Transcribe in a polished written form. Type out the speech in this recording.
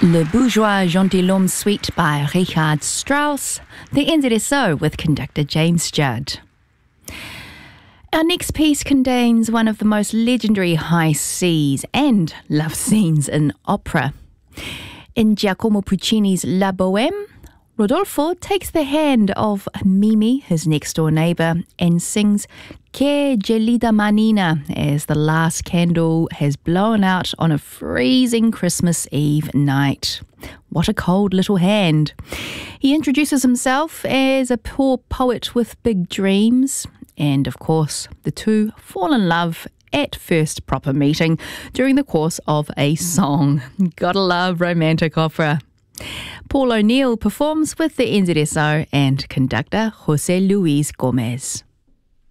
Le Bourgeois Gentilhomme Suite by Richard Strauss, the NZSO with conductor James Judd. Our next piece contains one of the most legendary high seas and love scenes in opera. In Giacomo Puccini's La Bohème, Rodolfo takes the hand of Mimi, his next-door neighbour, and sings Que gelida manina as the last candle has blown out on a freezing Christmas Eve night. What a cold little hand. He introduces himself as a poor poet with big dreams, and of course, the two fall in love at first proper meeting during the course of a song. Gotta love romantic opera. Paul O'Neill performs with the NZSO and conductor José Luis Gómez.